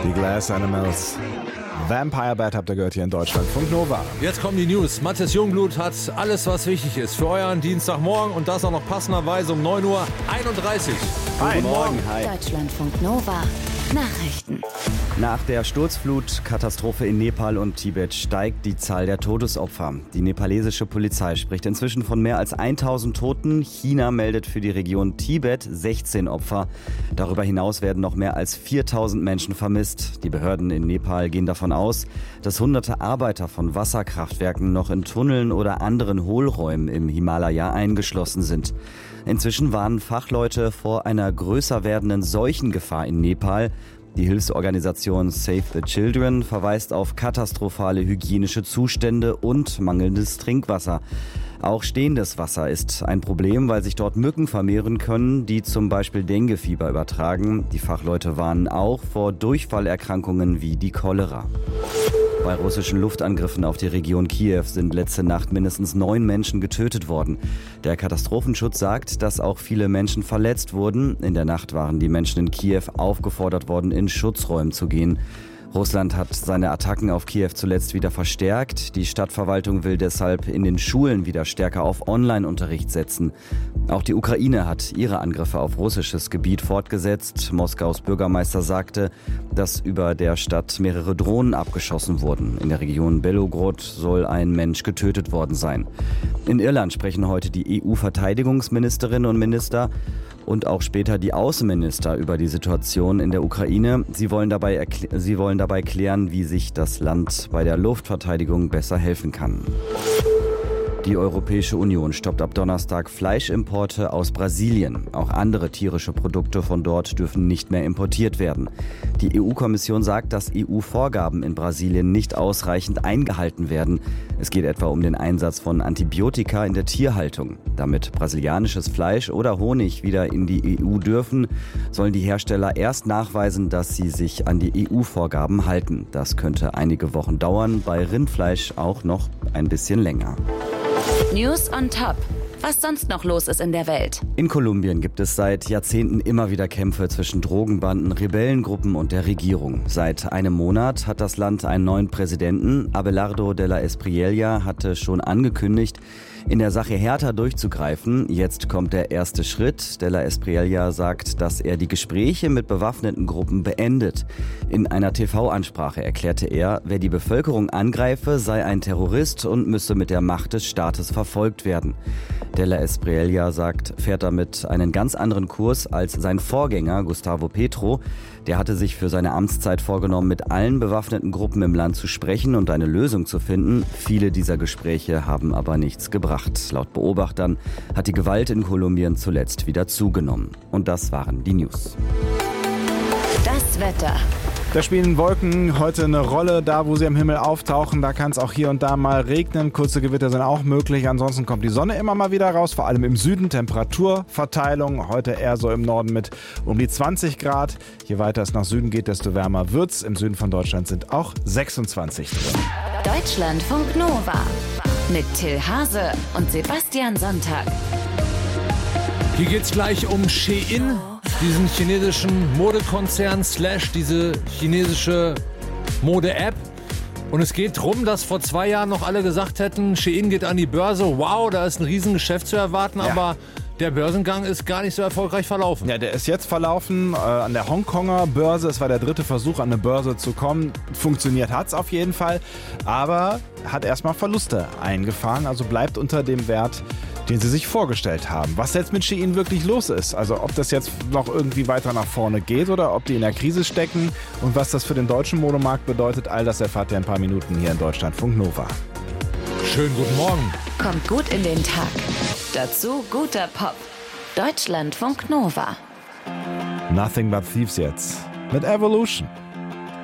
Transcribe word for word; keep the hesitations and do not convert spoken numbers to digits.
Die Glass Animals. Vampire Bad habt ihr gehört hier in Deutschland. Funk Nova. Jetzt kommen die News. Matthias Jungblut hat alles, was wichtig ist für euren Dienstagmorgen und das auch noch passenderweise um neun Uhr einunddreißig. Hi. Guten Morgen. Hi. Deutschlandfunk Nova. Nachrichten. Nach der Sturzflutkatastrophe in Nepal und Tibet steigt die Zahl der Todesopfer. Die nepalesische Polizei spricht inzwischen von mehr als tausend Toten. China meldet für die Region Tibet sechzehn Opfer. Darüber hinaus werden noch mehr als viertausend Menschen vermisst. Die Behörden in Nepal gehen davon aus, dass hunderte Arbeiter von Wasserkraftwerken noch in Tunneln oder anderen Hohlräumen im Himalaya eingeschlossen sind. Inzwischen warnen Fachleute vor einer größer werdenden Seuchengefahr in Nepal. Die Hilfsorganisation Save the Children verweist auf katastrophale hygienische Zustände und mangelndes Trinkwasser. Auch stehendes Wasser ist ein Problem, weil sich dort Mücken vermehren können, die zum Beispiel Denguefieber übertragen. Die Fachleute warnen auch vor Durchfallerkrankungen wie die Cholera. Bei russischen Luftangriffen auf die Region Kiew sind letzte Nacht mindestens neun Menschen getötet worden. Der Katastrophenschutz sagt, dass auch viele Menschen verletzt wurden. In der Nacht waren die Menschen in Kiew aufgefordert worden, in Schutzräumen zu gehen. Russland hat seine Attacken auf Kiew zuletzt wieder verstärkt. Die Stadtverwaltung will deshalb in den Schulen wieder stärker auf Online-Unterricht setzen. Auch die Ukraine hat ihre Angriffe auf russisches Gebiet fortgesetzt. Moskaus Bürgermeister sagte, dass über der Stadt mehrere Drohnen abgeschossen wurden. In der Region Belgorod soll ein Mensch getötet worden sein. In Irland sprechen heute die E U-Verteidigungsministerinnen und Minister und auch später die Außenminister über die Situation in der Ukraine. Sie wollen dabei, erkl- sie wollen dabei klären, wie sich das Land bei der Luftverteidigung besser helfen kann. Die Europäische Union stoppt ab Donnerstag Fleischimporte aus Brasilien. Auch andere tierische Produkte von dort dürfen nicht mehr importiert werden. Die E U-Kommission sagt, dass E U-Vorgaben in Brasilien nicht ausreichend eingehalten werden. Es geht etwa um den Einsatz von Antibiotika in der Tierhaltung. Damit brasilianisches Fleisch oder Honig wieder in die E U dürfen, sollen die Hersteller erst nachweisen, dass sie sich an die E U-Vorgaben halten. Das könnte einige Wochen dauern, bei Rindfleisch auch noch ein bisschen länger. News on Top. Was sonst noch los ist in der Welt. In Kolumbien gibt es seit Jahrzehnten immer wieder Kämpfe zwischen Drogenbanden, Rebellengruppen und der Regierung. Seit einem Monat hat das Land einen neuen Präsidenten. Abelardo de la Espriella hatte schon angekündigt, in der Sache härter durchzugreifen. Jetzt kommt der erste Schritt. De la Espriella sagt, dass er die Gespräche mit bewaffneten Gruppen beendet. In einer T V-Ansprache erklärte er, wer die Bevölkerung angreife, sei ein Terrorist und müsse mit der Macht des Staates verfolgt werden. De la Espriella sagt, fährt damit einen ganz anderen Kurs als sein Vorgänger Gustavo Petro. Der hatte sich für seine Amtszeit vorgenommen, mit allen bewaffneten Gruppen im Land zu sprechen und eine Lösung zu finden. Viele dieser Gespräche haben aber nichts gebracht. Laut Beobachtern hat die Gewalt in Kolumbien zuletzt wieder zugenommen. Und das waren die News. Das Wetter. Da spielen Wolken heute eine Rolle. Da, wo sie am Himmel auftauchen, da kann es auch hier und da mal regnen. Kurze Gewitter sind auch möglich. Ansonsten kommt die Sonne immer mal wieder raus, vor allem im Süden. Temperaturverteilung heute eher so im Norden mit um die zwanzig Grad. Je weiter es nach Süden geht, desto wärmer wird's. Im Süden von Deutschland sind auch sechsundzwanzig drin. Deutschlandfunk Nova. Mit Till Hase und Sebastian Sonntag. Hier geht's gleich um Shein, diesen chinesischen Modekonzern slash diese chinesische Mode-App. Und es geht darum, dass vor zwei Jahren noch alle gesagt hätten, Shein geht an die Börse. Wow, da ist ein Riesengeschäft zu erwarten, ja. Aber der Börsengang ist gar nicht so erfolgreich verlaufen. Ja, der ist jetzt verlaufen äh, an der Hongkonger Börse. Es war der dritte Versuch, an eine Börse zu kommen. Funktioniert hat's auf jeden Fall, aber hat erstmal Verluste eingefahren. Also bleibt unter dem Wert, den sie sich vorgestellt haben. Was jetzt mit Shein wirklich los ist, also ob das jetzt noch irgendwie weiter nach vorne geht oder ob die in der Krise stecken und was das für den deutschen Modemarkt bedeutet, all das erfahrt ihr in ein paar Minuten hier in Deutschlandfunk Nova. Schönen guten Morgen. Kommt gut in den Tag. Dazu guter Pop. Deutschlandfunk Nova. Nothing but Thieves jetzt mit Evolution.